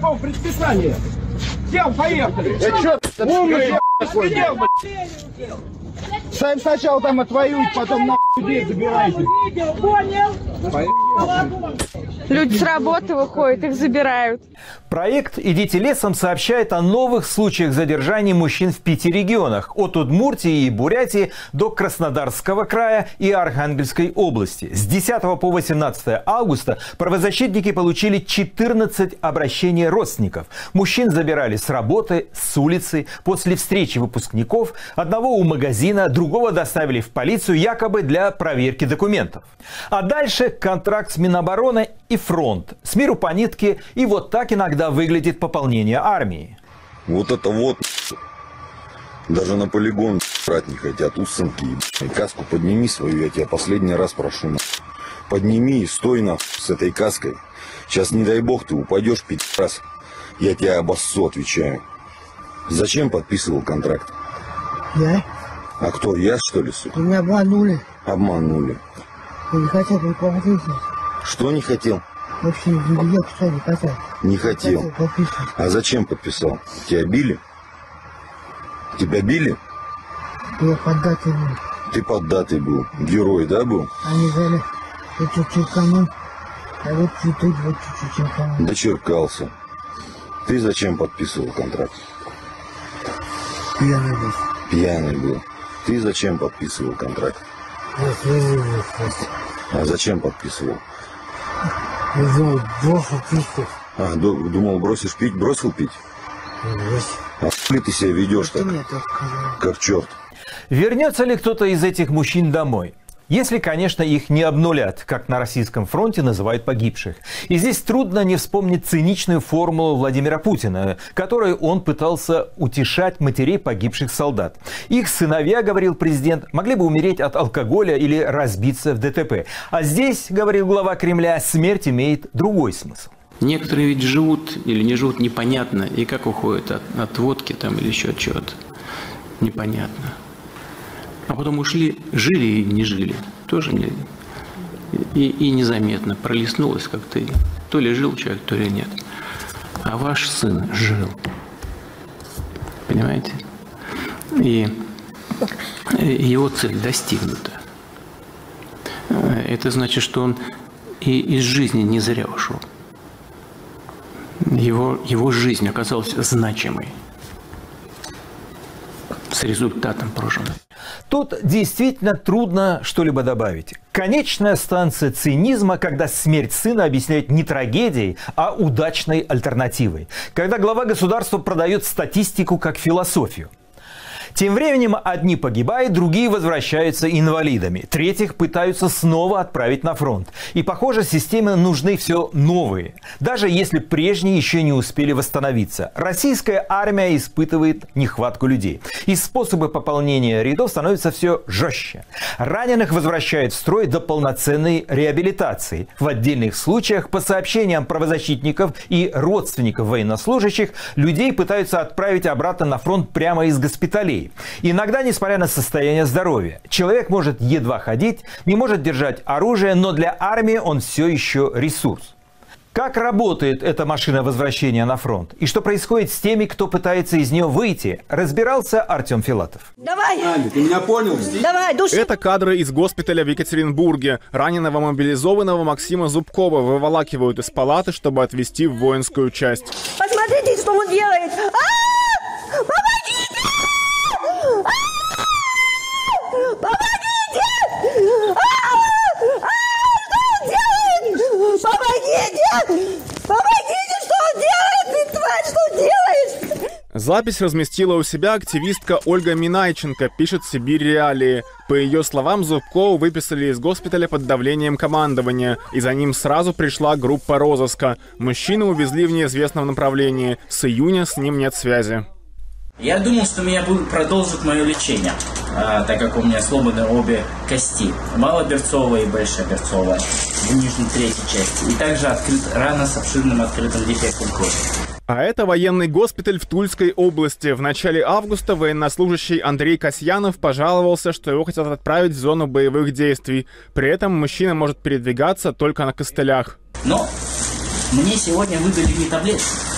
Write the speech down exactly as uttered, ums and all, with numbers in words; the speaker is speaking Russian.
какого предписания? Сел, поехали. Да что ты умный такой? Сами сначала там отвоюют, потом на людей забирайте. Люди с работы выходят, их забирают. Проект «Идите лесом» сообщает о новых случаях задержаний мужчин в пяти регионах. От Удмуртии и Бурятии до Краснодарского края и Архангельской области. С десятого по восемнадцатое августа правозащитники получили четырнадцать обращений родственников. Мужчин забирали с работы, с улицы, после встречи выпускников. Одного у магазина, другого доставили в полицию якобы для проверки документов. А дальше контракт с Минобороны и фронт. С миру по нитке, и вот так иногда выглядит пополнение армии. Вот это вот. Даже на полигон брать не хотят, усынки. Каску подними свою, я тебя последний раз прошу. Подними и стой на с этой каской. Сейчас, не дай бог, ты упадешь пять раз. Я тебя обоссу, отвечаю. Зачем подписывал контракт? Я? А кто, я что ли, сука? Меня обманули. Обманули. Я не хотел никого подписывать. Что не хотел? Вообще, я что не хотел. Не хотел. Не хотел подписывать. А зачем подписал? Тебя били? Тебя били? Я поддатый был. Ты поддатый был. Герой, да, был? Они взяли чуть-чуть кому, а вот чуть-чуть, вот чуть-чуть кому. Дочеркался. Ты зачем подписывал контракт? Пьяный был. Пьяный был. Ты зачем подписывал контракт? Я слезы был просто. А зачем подписывал? Я думал, бросил пить. А, думал, бросишь пить? Бросил пить? Бросил. А хули ты себя ведешь так? Как черт. Вернется ли кто-то из этих мужчин домой? Если, конечно, их не обнулят, как на российском фронте называют погибших. И здесь трудно не вспомнить циничную формулу Владимира Путина, которой он пытался утешать матерей погибших солдат. Их сыновья, говорил президент, могли бы умереть от алкоголя или разбиться в ДТП. А здесь, говорил глава Кремля, смерть имеет другой смысл. Некоторые ведь живут или не живут непонятно, и как уходят от, от водки там или еще от чего-то. Непонятно. А потом ушли, жили и не жили. Тоже не, и, и незаметно пролистнулось как-то. То ли жил человек, то ли нет. А ваш сын жил. Понимаете? И его цель достигнута. Это значит, что он и из жизни не зря ушел. Его, его жизнь оказалась значимой. С результатом прожитой. Тут действительно трудно что-либо добавить. Конечная станция цинизма, когда смерть сына объясняют не трагедией, а удачной альтернативой. Когда глава государства продает статистику как философию. Тем временем одни погибают, другие возвращаются инвалидами. Третьих пытаются снова отправить на фронт. И, похоже, системы нужны все новые. Даже если прежние еще не успели восстановиться. Российская армия испытывает нехватку людей. И способы пополнения рядов становятся все жестче. Раненых возвращают в строй до полноценной реабилитации. В отдельных случаях, по сообщениям правозащитников и родственников военнослужащих, людей пытаются отправить обратно на фронт прямо из госпиталей. Иногда, несмотря на состояние здоровья, человек может едва ходить, не может держать оружие, но для армии он все еще ресурс. Как работает эта машина возвращения на фронт? И что происходит с теми, кто пытается из нее выйти, разбирался Артем Филатов. Давай! Аня, ты меня понял? Давай, души! Это кадры из госпиталя в Екатеринбурге. Раненого мобилизованного Максима Зубкова выволакивают из палаты, чтобы отвезти в воинскую часть. Посмотрите, что он делает! А-а-а! Помогите! Помогите! Что он делает? Помогите! Помогите, что он делает? Ты, тварь, что делаешь? Запись разместила у себя активистка Ольга Минайченко, пишет «Сибирь Реалии». По ее словам, Зубкову выписали из госпиталя под давлением командования, и за ним сразу пришла группа розыска. Мужчину увезли в неизвестном направлении. С июня с ним нет связи. Я думал, что меня продолжит мое лечение, а, так как у меня сломаны обе кости, малоберцовая и большеберцовая, в нижней третьей части, и также открыт, рана с обширным открытым дефектом кожи. А это военный госпиталь в Тульской области. В начале августа военнослужащий Андрей Касьянов пожаловался, что его хотят отправить в зону боевых действий. При этом мужчина может передвигаться только на костылях. Но мне сегодня выдали не таблетки.